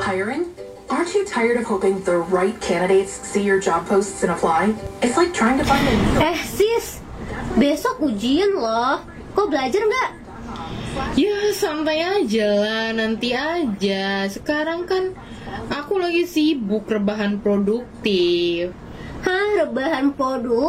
hiring? Aren't you tired of hoping the right candidates see your job posts and apply? It's like trying to find a... Sis, besok ujian loh. Kok belajar nggak? Ya santai aja lah, nanti aja. Sekarang kan aku lagi sibuk rebahan produktif. Hah, rebahan produk?